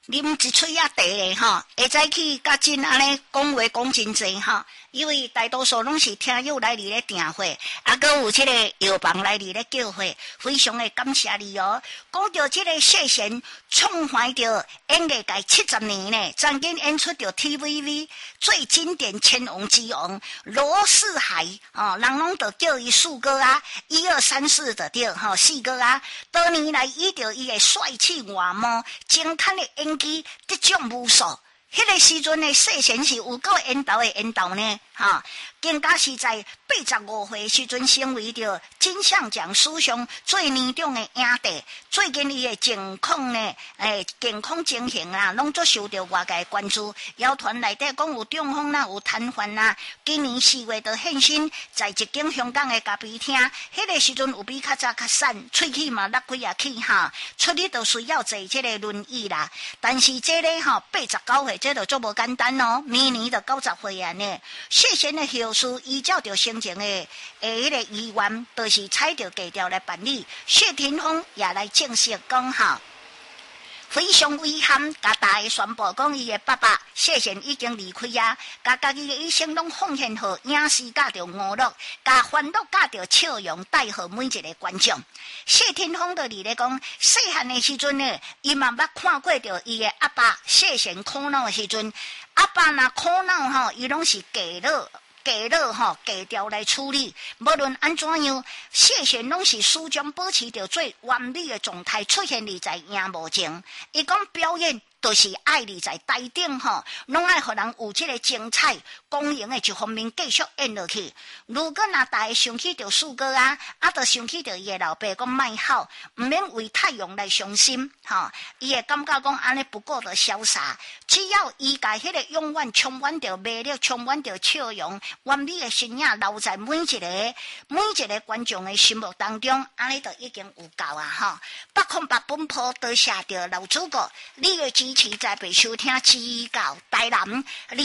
啉一嘴茶咧吼，会使去甲真安尼讲话讲真济吼。因为大多数拢是听友来伫咧订货，搁有即个药房来伫咧叫货，非常的感谢你哦。讲到即个谢贤创怀着演艺界70年呢，曾经演出着 TVB 最经典千王之王罗四海哦，人拢都叫伊四哥啊，1、2、3、4的对吼，四哥啊。多年来依着伊的帅气外貌、精湛的演技得奖无数。迄个时阵的谢贤是有够缘投的缘投呢，哈，更加是在85岁时阵成为着金像奖史上最年长的影帝。最近伊的健康呢，健康情形啊，拢足受到外界关注。谣传内底讲有中风啦，有瘫痪啦。今年4月就现身在一间香港的咖啡厅，迄个时阵有比较早较瘦，喙齿嘛落几啊起哈，出力就需要坐这个轮椅啦。但是这个哈89岁。这就足无简单哦，明年就90岁啊呢。谢贤的后事依照着先前的迄个遗愿，都是采着计条来办理。谢霆锋也来正式讲哈，非常遗憾，甲大家宣布讲，伊的爸爸谢贤已经离开啊，甲家己的一生拢奉献予影视界着娱乐，甲欢乐界着笑容带予每一个观众。谢霆锋就伫咧讲，细汉的时阵呢，伊嘛捌看过着伊的阿爸谢贤苦恼的时阵，阿爸若苦恼吼，伊拢是假条来处理，无论安怎样，谢贤拢是始终保持着最完美的状态出现在荧幕前。伊讲表演都是爱你在台顶吼，拢爱互人有这个精彩公营的一方面继续演落去。如果若大家想起着四哥啊，就想起着伊的老爸讲卖好，唔免为太阳来伤心吼。伊会感觉讲安尼不过的潇洒，只要伊家迄个永远充满着魅力，充满着笑容，完美的身影留在每一个观众的心目当中，安尼就已经有够啊吼。808本铺多谢着老主角，你的支持再被收听指教台南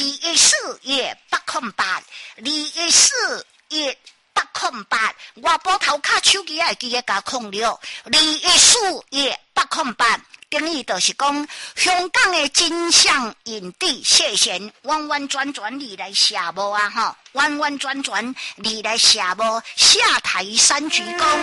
214月808，214月808，我补头卡手机会记得加06，214月808。等于就是讲，香港的金像影帝谢贤，完完全全你来写无啊吼，完完全全你来写无，下台3鞠躬。